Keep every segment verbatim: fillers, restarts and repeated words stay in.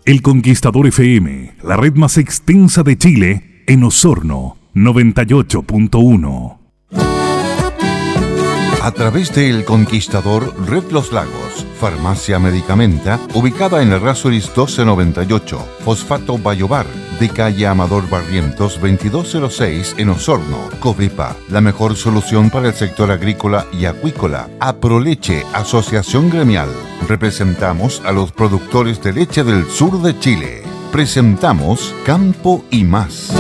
El Conquistador F M, la red más extensa de Chile, en Osorno, noventa y ocho punto uno. A través de El Conquistador, Red Los Lagos, Farmacia Medicamenta, ubicada en Errázuriz doce noventa y ocho, Fosfato Bayobar, de calle Amador Barrientos veintidós cero seis en Osorno, Covepa, la mejor solución para el sector agrícola y acuícola. Aproleche, Asociación Gremial. Representamos a los productores de leche del sur de Chile. Presentamos Campo y Más.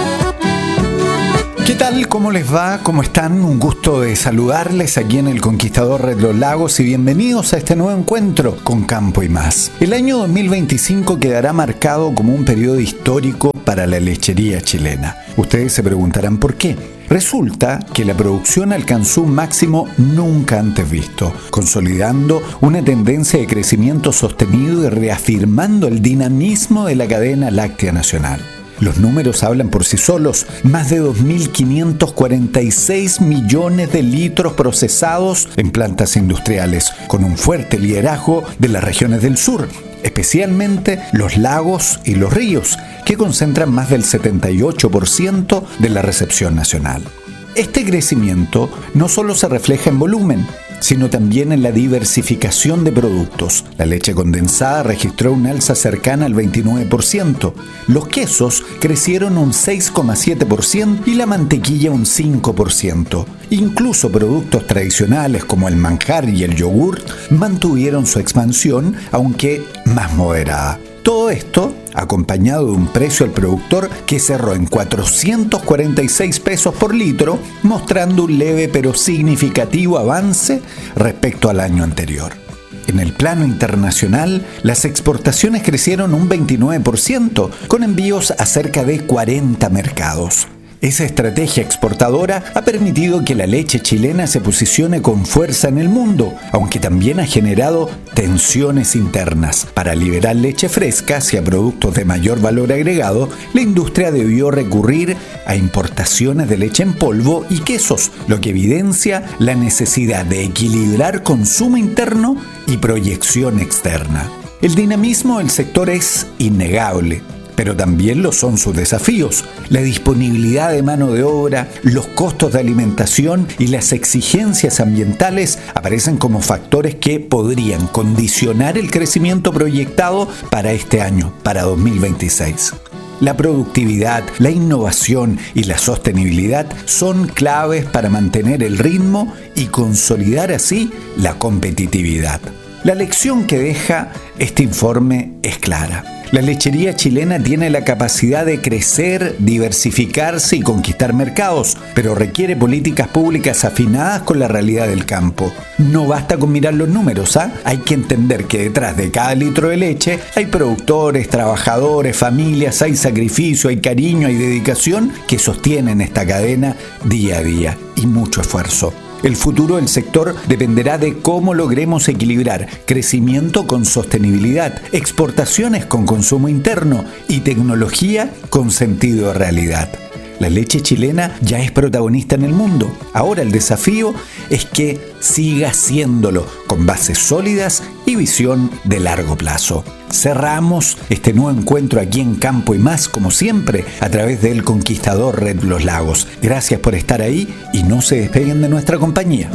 ¿Qué tal? ¿Cómo les va? ¿Cómo están? Un gusto de saludarles aquí en El Conquistador Red Los Lagos y bienvenidos a este nuevo encuentro con Campo y Más. El año dos mil veinticinco quedará marcado como un periodo histórico para la lechería chilena. Ustedes se preguntarán por qué. Resulta que la producción alcanzó un máximo nunca antes visto, consolidando una tendencia de crecimiento sostenido y reafirmando el dinamismo de la cadena láctea nacional. Los números hablan por sí solos, más de dos mil quinientos cuarenta y seis millones de litros procesados en plantas industriales, con un fuerte liderazgo de las regiones del sur, especialmente los lagos y los ríos, que concentran más del setenta y ocho por ciento de la recepción nacional. Este crecimiento no solo se refleja en volumen, sino también en la diversificación de productos. La leche condensada registró un alza cercana al veintinueve por ciento, los quesos crecieron un seis coma siete por ciento y la mantequilla un cinco por ciento. Incluso productos tradicionales como el manjar y el yogur mantuvieron su expansión, aunque más moderada. Todo esto acompañado de un precio al productor que cerró en cuatrocientos cuarenta y seis pesos por litro, mostrando un leve pero significativo avance respecto al año anterior. En el plano internacional, las exportaciones crecieron un veintinueve por ciento, con envíos a cerca de cuarenta mercados. Esa estrategia exportadora ha permitido que la leche chilena se posicione con fuerza en el mundo, aunque también ha generado tensiones internas. Para liberar leche fresca hacia productos de mayor valor agregado, la industria debió recurrir a importaciones de leche en polvo y quesos, lo que evidencia la necesidad de equilibrar consumo interno y proyección externa. El dinamismo del sector es innegable, pero también lo son sus desafíos. La disponibilidad de mano de obra, los costos de alimentación y las exigencias ambientales aparecen como factores que podrían condicionar el crecimiento proyectado para este año, para dos mil veintiséis. La productividad, la innovación y la sostenibilidad son claves para mantener el ritmo y consolidar así la competitividad. La lección que deja este informe es clara. La lechería chilena tiene la capacidad de crecer, diversificarse y conquistar mercados, pero requiere políticas públicas afinadas con la realidad del campo. No basta con mirar los números, ¿ah? Hay que entender que detrás de cada litro de leche hay productores, trabajadores, familias, hay sacrificio, hay cariño, hay dedicación que sostienen esta cadena día a día y mucho esfuerzo. El futuro del sector dependerá de cómo logremos equilibrar crecimiento con sostenibilidad, exportaciones con consumo interno y tecnología con sentido de realidad. La leche chilena ya es protagonista en el mundo. Ahora el desafío es que siga siéndolo con bases sólidas y visión de largo plazo. Cerramos este nuevo encuentro aquí en Campo y Más, como siempre, a través del Conquistador Red Los Lagos. Gracias por estar ahí y no se despeguen de nuestra compañía.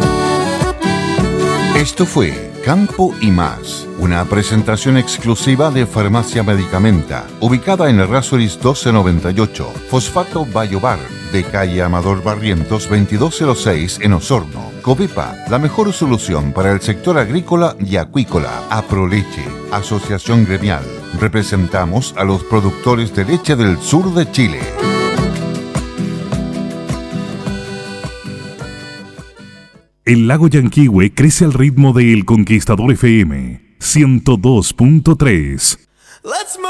Esto fue Campo y Más, una presentación exclusiva de Farmacia Medicamenta, ubicada en Errázuriz doce noventa y ocho, Fosfato Bayobar, de calle Amador Barrientos veintidós cero seis en Osorno, Covepa, la mejor solución para el sector agrícola y acuícola. Aproleche, Asociación Gremial. Representamos a los productores de leche del sur de Chile. El lago Yanquihue crece al ritmo de El Conquistador F M ciento dos punto tres.